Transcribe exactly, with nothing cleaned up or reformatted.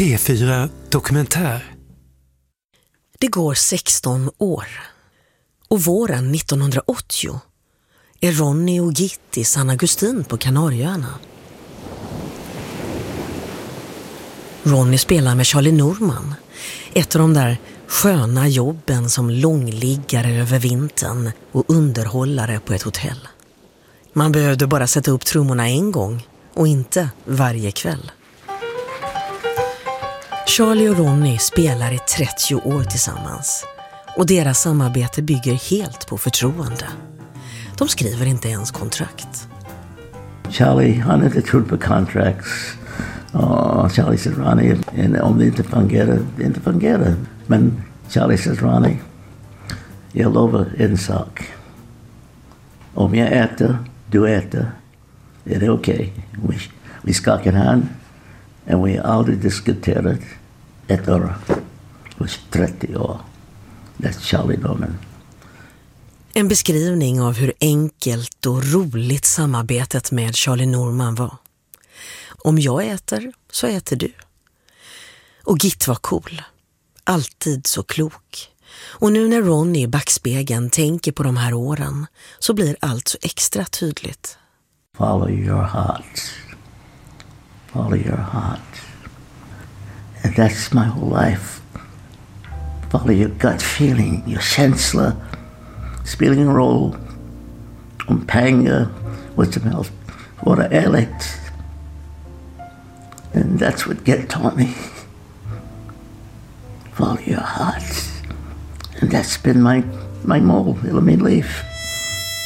P fyra Dokumentär. Det går sexton år. Och våren nittonhundraåttio är Ronny och Git i San Agustin på Kanarieöarna. Ronny spelar med Charlie Norman, ett av de där sköna jobben som långliggare över vintern och underhållare på ett hotell. Man behövde bara sätta upp trummorna en gång och inte varje kväll. Charlie och Ronny spelar i trettio år tillsammans och deras samarbete bygger helt på förtroende. De skriver inte ens kontrakt. Charlie, han inte trodde på contracts. Oh, Charlie said, Ronny, om det inte fungerar, det inte fungerar. Men Charlie says, Ronny, jag lovar en sak. Om jag äter, du äter, är det okej. Okay. Vi, vi skakar hand och vi har aldrig diskuterat ett år. Det var trettio år. That's Charlie Norman. En beskrivning av hur enkelt och roligt samarbetet med Charlie Norman var. Om jag äter, så äter du. Och Git var cool. Alltid så klok. Och nu när Ronny i backspegeln tänker på de här åren så blir allt så extra tydligt. Follow your heart. Follow your heart. And that's my whole life. Follow your gut feeling, your känsla. Spelar ingen roll om pengar, vad som helst. Vara ärligt. And that's what Git taught me. Follow your heart. And that's been my, my motto in my life.